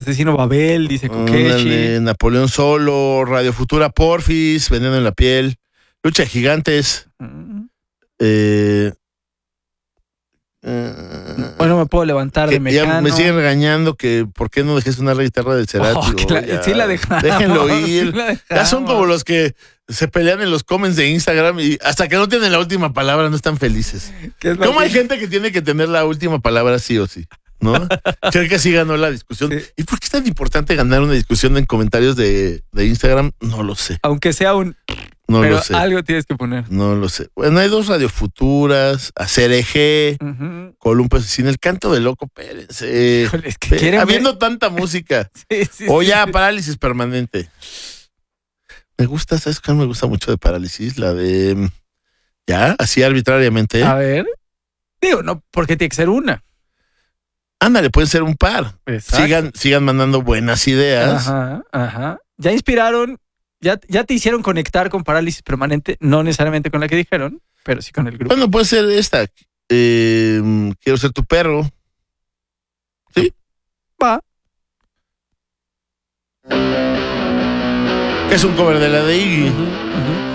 Asesino Babel, dice Kokeshi. Napoleón Solo, Radio Futura Porfis, Veneno en la Piel, Lucha de Gigantes. Bueno, me puedo levantar de Mecano. Ya me siguen regañando que por qué no dejé sonar la guitarra de Cerati. Sí la dejamos. Déjenlo ir. Sí ya son como los que se pelean en los comments de Instagram y hasta que no tienen la última palabra no están felices. ¿Cómo hay gente que tiene que tener la última palabra sí o sí? ¿No? Creo que sí ganó la discusión. Sí. ¿Y por qué es tan importante ganar una discusión en comentarios de Instagram? No lo sé. Aunque sea no pero lo sé. Algo tienes que poner. No lo sé. Bueno, hay 2 radiofuturas, ACRG, Columpa Asesina, El Canto del Loco, espérense. Híjole, es que habiendo tanta música. sí, o ya, Parálisis Permanente. Me gusta, ¿sabes cuál me gusta mucho de Parálisis? La de... Ya, así arbitrariamente. A ver. Digo, no, porque tiene que ser una. Ándale, pueden ser un par. Sigan mandando buenas ideas. Ajá. Ya inspiraron, ya te hicieron conectar con Parálisis Permanente, no necesariamente con la que dijeron, pero sí con el grupo. Bueno, puede ser esta. Quiero ser tu perro. ¿Sí? Va. Es un cover de la de Iggy.